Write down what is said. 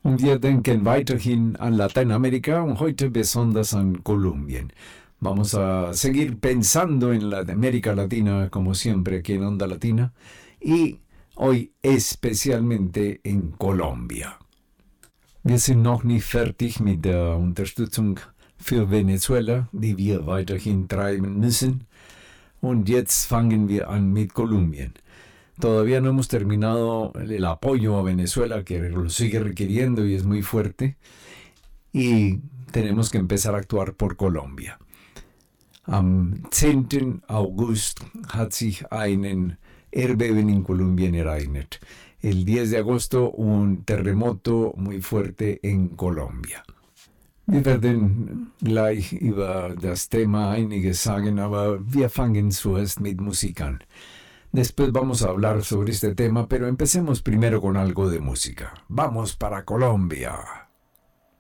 Und wir denken weiterhin an Lateinamerika und heute besonders an Kolumbien. Vamos a seguir pensando en la América Latina, como siempre, aquí en Onda Latina, y hoy especialmente en Colombia. Wir sind noch nicht fertig mit der Unterstützung für Venezuela, die wir weiterhin treiben müssen. Und jetzt fangen wir an mit Kolumbien. Todavía no hemos terminado el apoyo a Venezuela, que lo sigue requiriendo y es muy fuerte. Y tenemos que empezar a actuar por Colombia. Am 10. August hat sich ein Erdbeben in Kolumbien ereignet. El 10 de agosto un terremoto muy fuerte en Colombia. Wir werden gleich über das Thema einiges sagen, aber wir fangen zuerst mit Musik an. Después vamos a hablar sobre este tema, pero empecemos primero con algo de música. ¡Vamos para Colombia!